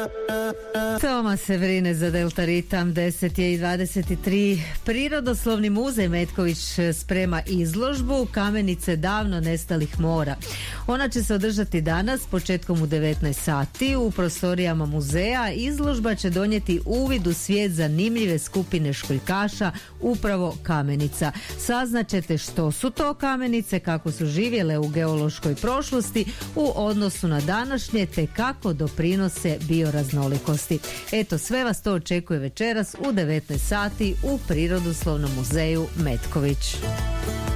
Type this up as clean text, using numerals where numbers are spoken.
Toma se brine za Delta Ritam, 10:23. Prirodoslovni muzej Metković sprema izložbu Kamenice davno nestalih mora. Ona će se održati danas početkom u 19 sati u prostorijama muzeja. Izložba će donijeti uvid u svijet zanimljive skupine školjkaša, upravo kamenica. Saznaćete što su to kamenice, kako su živjele u geološkoj prošlosti u odnosu na današnje, te kako doprinose bioraznolikosti. Eto, sve vas to očekuje večeras u 19 sati u Prirodoslovnom muzeju Metković.